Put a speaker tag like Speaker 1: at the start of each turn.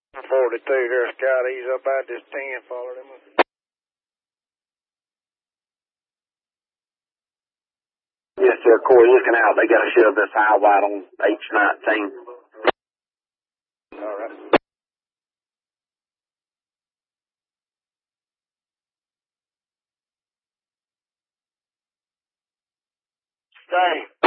Speaker 1: 42 here, Scott. He's up out this 10. Followed him up.
Speaker 2: Yes, sir. Corey, looking out. They got to shove this high wide on H19.
Speaker 1: All right. Stay.